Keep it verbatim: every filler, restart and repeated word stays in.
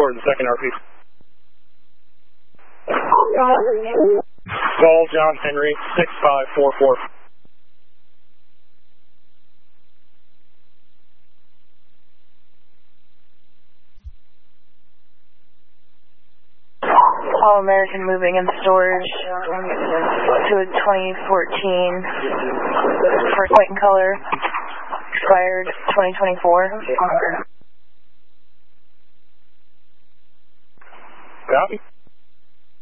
report the second R P. Call John Henry, six five four four. All American moving in storage to a twenty fourteen first white and color, expired twenty twenty-four. Copy.